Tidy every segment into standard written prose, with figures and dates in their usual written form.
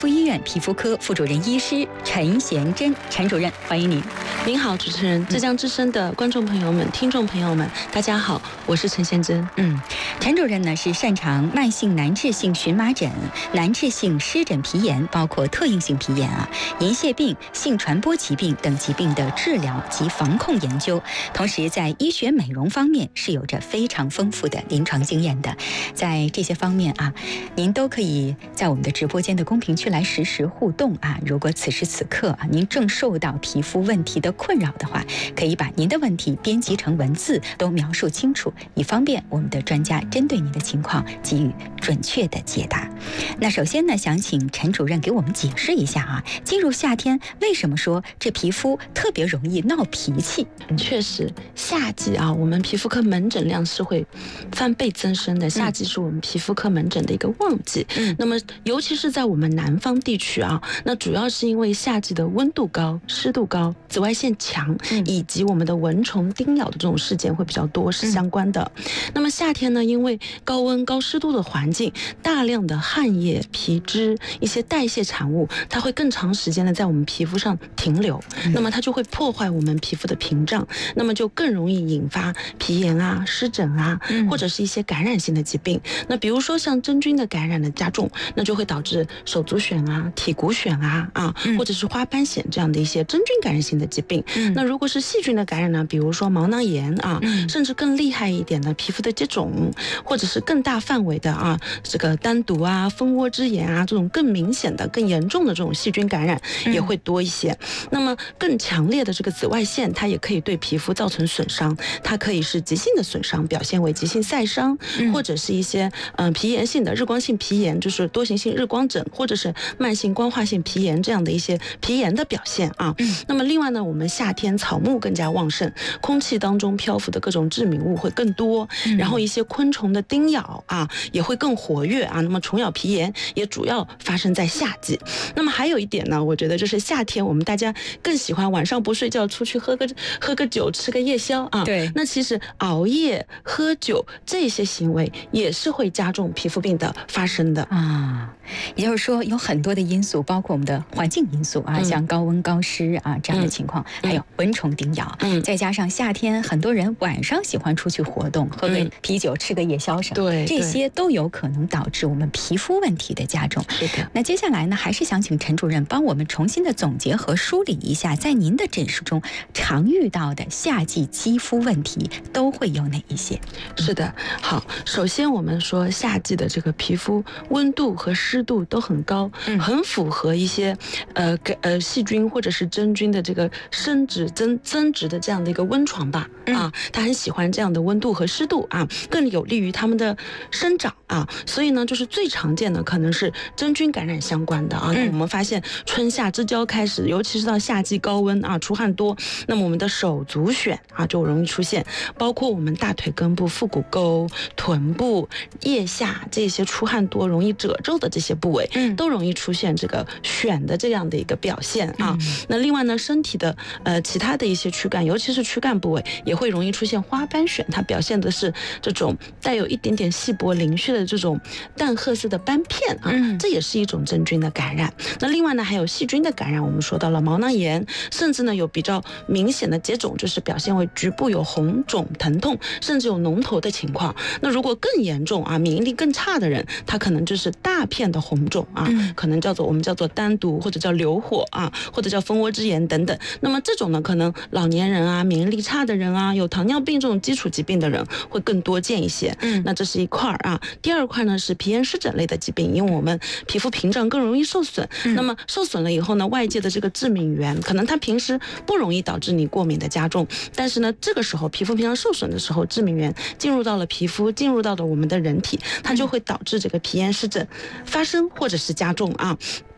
附医院皮肤科副主任医师陈贤珍，陈主任，欢迎您。 您好，主持人，浙江之声的观众朋友们、听众朋友们，大家好，我是陈贤珍。 陈主任呢是擅长慢性难治性荨麻疹、难治性湿疹皮炎，包括特应性皮炎银屑病、性传播疾病等疾病的治疗及防控研究，同时在医学美容方面是有着非常丰富的临床经验的。在这些方面您都可以在我们的直播间的公屏区来实时互动如果此时此刻您正受到皮肤问题的困扰的话，可以把您的问题编辑成文字，都描述清楚，以方便我们的专家针对您的情况给予准确的解答。那首先呢，想请陈主任给我们解释一下进入夏天为什么说这皮肤特别容易闹脾气？ 确实，夏季我们皮肤科门诊量是会翻倍增生的。夏季是我们皮肤科门诊的一个旺季。那么尤其是在我们南方地区那主要是因为夏季的温度高、湿度高、紫外线强，以及我们的蚊虫叮咬的这种事件会比较多，是相关的。那么夏天呢，因为高温高湿度的环境，大量的汗液、皮脂、一些代谢产物，它会更长时间的在我们皮肤上停留，那么它就会破坏我们皮肤的屏障，那么就更容易引发皮炎湿疹或者是一些感染性的疾病。那比如说像真菌的感染的加重，那就会导致手足癣体骨癣或者是花斑癣这样的一些真菌感染性的疾病。那如果是细菌的感染呢，比如说毛囊炎甚至更厉害一点的皮肤的结肿，或者是更大范围的这个单独蜂窝之炎这种更明显的、更严重的这种细菌感染也会多一些。那么更强烈的这个紫外线，它也可以对皮肤造成损伤，它可以是急性的损伤，表现为急性晒伤，或者是一些皮炎性的日光性皮炎，就是多形性日光疹，或者是慢性光化性皮炎这样的一些皮炎的表现那么另外呢，我们夏天草木更加旺盛，空气当中漂浮的各种致敏物会更多，然后一些昆虫的叮咬也会更活跃那么虫咬皮炎也主要发生在夏季。那么还有一点呢，我觉得就是夏天我们大家更喜欢晚上不睡觉出去喝个酒，吃个夜宵对， 那其实熬夜喝酒这些行为也是会加重皮肤病的发生的也就是说有很多的因素，包括我们的环境因素像高温高湿这样的情况，还有蚊虫叮咬再加上夏天很多人晚上喜欢出去活动，喝个啤酒吃个夜宵什么这些都有可能导致我们皮肤问题的加重。 是的。 那接下来呢，还是想请陈主任帮我们重新的总结和梳理一下，在您的诊室中常遇到的夏季肌肤问题都会有哪一些？ 是的。好，首先我们说夏季的这个皮肤温度和湿度都很高，很符合一些细菌或者是真菌的这个增殖的这样的一个温床吧它很喜欢这样的温度和湿度更有利于它们的生长所以呢，就是最常见的可能是真菌感染相关的我们发现春夏之交开始，尤其是到夏季高温出汗多，那么我们的手足癣就容易出现，包括我们大腿根部、腹股沟、臀部、腋下这些出汗多、容易褶皱的这些部位都容易出现这个癣的这样的一个表现那另外呢，身体的其他的一些躯干，尤其是躯干部位也会容易出现花斑癣，它表现的是这种带有一点点细薄鳞屑的这种淡褐色的斑片这也是一种真菌的感染。那另外呢，还有细菌的感染，我们说到了毛囊炎，甚至呢有比较明显的结肿，就是表现为局部有红肿疼痛，甚至有脓头的情况。那如果更严重免疫力更差的人，他可能就是大片的红肿可能我们叫做单独，或者叫瘤火或者叫蜂窝之炎等等。那么这种呢，可能老年人免疫力差的人有糖尿病这种基础疾病的人会更多见一些那这是一块第二块呢是皮炎湿疹类的疾病，因为我们皮肤屏障更容易受损那么受损了以后呢，外界的这个致敏源可能它平时不容易导致你过敏的加重，但是呢这个时候皮肤屏障受损的时候，致敏源进入到了皮肤，进入到了我们的人体，它就会导致这个皮炎湿疹发生或者是加重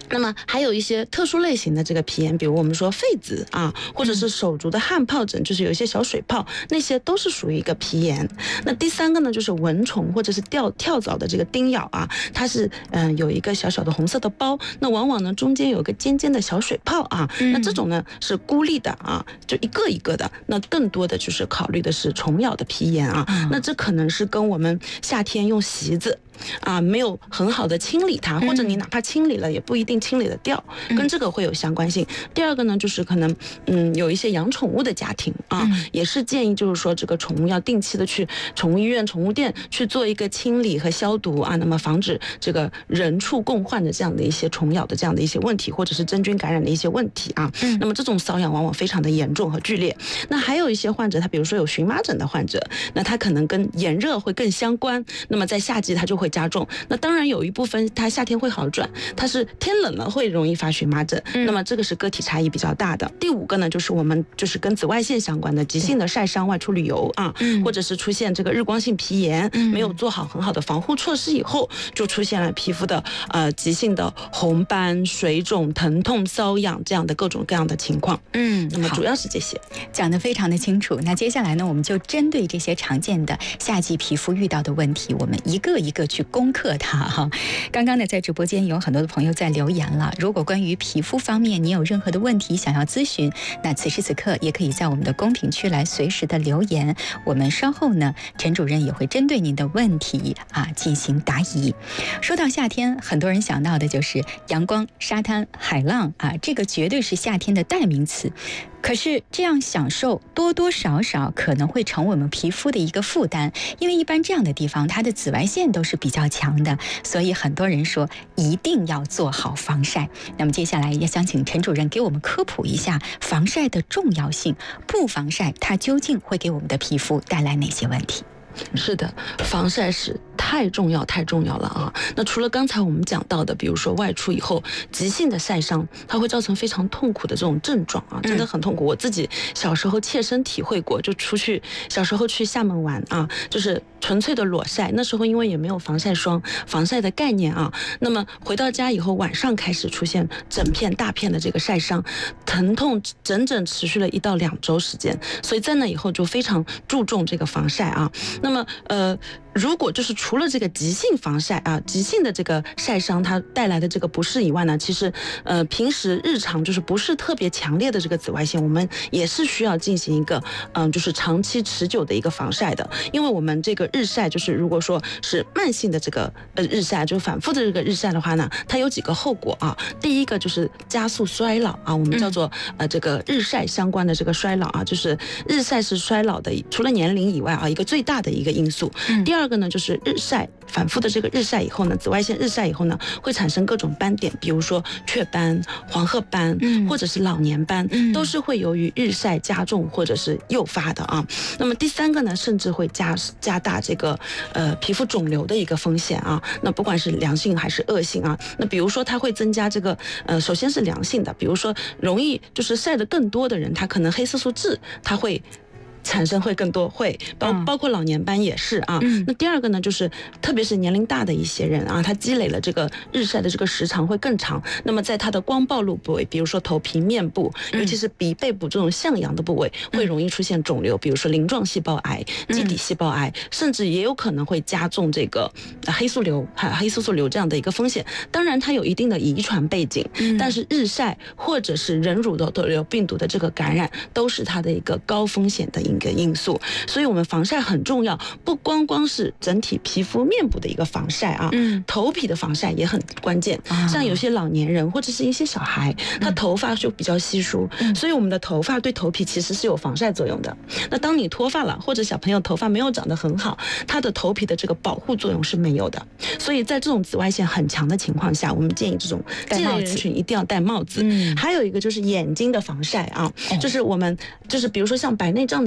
那么还有一些特殊类型的这个皮炎，比如我们说痱子啊，或者是手足的汗疱疹，就是有一些小水泡，那些都是属于一个皮炎。那第三个呢，就是蚊虫或者是跳蚤的这个叮咬啊，它是有一个小小的红色的包，那往往呢中间有个尖尖的小水泡啊，那这种呢是孤立的啊，就一个一个的。那更多的就是考虑的是虫咬的皮炎啊，那这可能是跟我们夏天用席子啊，没有很好的清理它，或者你哪怕清理了也不一定清理得掉，跟这个会有相关性。第二个呢，就是可能有一些养宠物的家庭啊，也是建议就是说这个宠物要定期的去宠物医院、宠物店去做一个清理和消毒啊，那么防止这个人畜共患的这样的一些虫咬的这样的一些问题，或者是真菌感染的一些问题啊。那么这种瘙痒往往非常的严重和剧烈。那还有一些患者，他比如说有荨麻疹的患者，那他可能跟炎热会更相关，那么在夏季他就会加重。那当然有一部分它夏天会好转，它是天冷了会容易发荨麻疹，那么这个是个体差异比较大的。第五个呢，就是我们就是跟紫外线相关的急性的晒伤、外出旅游啊，或者是出现这个日光性皮炎，没有做好很好的防护措施以后，就出现了皮肤的急性的红斑、水肿、疼痛、瘙痒这样的各种各样的情况。那么主要是这些， 讲得非常的清楚。那接下来呢，我们就针对这些常见的夏季皮肤遇到的问题，我们一个一个去攻克它哈。刚刚呢，在直播间有很多的朋友在留言了，如果关于皮肤方面你有任何的问题想要咨询，那此时此刻也可以在我们的公屏区来随时的留言，我们稍后呢，陈主任也会针对您的问题进行答疑。说到夏天，很多人想到的就是阳光、沙滩、海浪这个绝对是夏天的代名词。可是这样享受多多少少可能会成为我们皮肤的一个负担，因为一般这样的地方它的紫外线都是比较强的，所以很多人说一定要做好防晒。那么接下来也想请陈主任给我们科普一下防晒的重要性，不防晒它究竟会给我们的皮肤带来哪些问题？ 是的，防晒是太重要了啊！那除了刚才我们讲到的，比如说外出以后急性的晒伤，它会造成非常痛苦的这种症状啊，真的很痛苦。我自己小时候切身体会过，就小时候去厦门玩啊，就是纯粹的裸晒。那时候因为也没有防晒霜、防晒的概念啊，那么回到家以后，晚上开始出现整片大片的这个晒伤，疼痛整整持续了1到2周时间。所以在那以后就非常注重这个防晒啊。那么如果就是除了这个急性防晒急性的这个晒伤它带来的这个不适以外呢，其实平时日常就是不是特别强烈的这个紫外线，我们也是需要进行一个就是长期持久的一个防晒的。因为我们这个日晒就是如果说是慢性的这个日晒，就反复的这个日晒的话呢，它有几个后果啊。第一个就是加速衰老我们叫做这个日晒相关的这个衰老就是日晒是衰老的除了年龄以外一个最大的一个因素。第二个呢，就是日晒反复的这个日晒以后呢，紫外线日晒以后呢，会产生各种斑点，比如说雀斑、黄褐斑，或者是老年斑，都是会由于日晒加重或者是诱发的啊。那么第三个呢，甚至会加大这个皮肤肿瘤的一个风险啊。那不管是良性还是恶性啊，那比如说它会增加这个首先是良性的，比如说容易就是晒得更多的人，他可能黑色素痣它会产生会更多，会包括老年斑也是啊。那第二个呢，就是特别是年龄大的一些人他积累了这个日晒的这个时长会更长，那么在他的光暴露部位，比如说头皮、面部，尤其是鼻背部这种向阳的部位，会容易出现肿瘤，比如说鳞状细胞癌、基底细胞癌，甚至也有可能会加重这个黑素素瘤这样的一个风险。当然它有一定的遗传背景，但是日晒或者是人乳头瘤病毒的这个感染，都是它的一个高风险的一个因素。所以我们防晒很重要，不光是整体皮肤面部的一个防晒头皮的防晒也很关键。像有些老年人或者是一些小孩，他头发就比较稀疏，所以我们的头发对头皮其实是有防晒作用的。那当你脱发了，或者小朋友头发没有长得很好，他的头皮的这个保护作用是没有的。所以在这种紫外线很强的情况下，我们建议这种这类人群一定要戴帽子。还有一个就是眼睛的防晒就是我们就是比如说像白内障的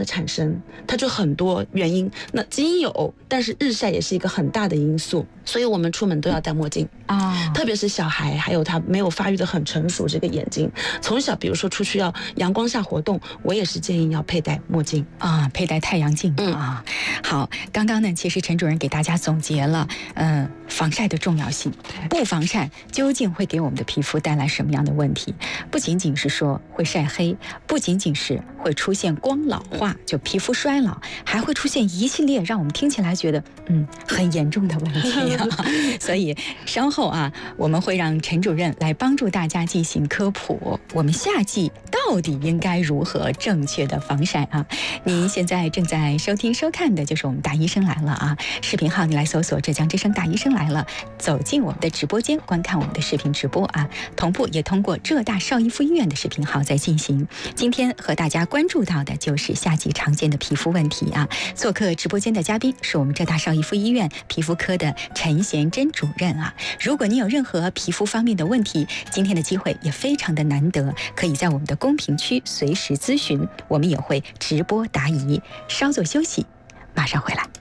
产生，它就很多原因。那基因有，但是日晒也是一个很大的因素，所以我们出门都要戴墨镜啊，特别是小孩，还有他没有发育的很成熟，这个眼睛从小，比如说出去要阳光下活动，我也是建议要佩戴墨镜啊，佩戴太阳镜啊。好，刚刚呢，其实陈主任给大家总结了，防晒的重要性。不防晒究竟会给我们的皮肤带来什么样的问题？不仅仅是说会晒黑，不仅仅是会出现光老化，就皮肤衰老，还会出现一系列让我们听起来觉得很严重的问题啊。所以稍后啊，我们会让陈主任来帮助大家进行科普，我们夏季到底应该如何正确的防晒啊？您现在正在收听收看的就是我们大医生来了啊，视频号你来搜索浙江之声大医生来了，走进我们的直播间观看我们的视频直播啊，同步也通过浙大邵逸夫医院的视频号在进行。今天和大家关注到的就是夏季常见的皮肤问题啊，做客直播间的嘉宾是我们浙大邵逸夫医院皮肤科的陈贤珍主任啊。如果您有任何皮肤方面的问题，今天的机会也非常的难得，可以在我们的公屏区随时咨询，我们也会直播答疑。稍作休息，马上回来。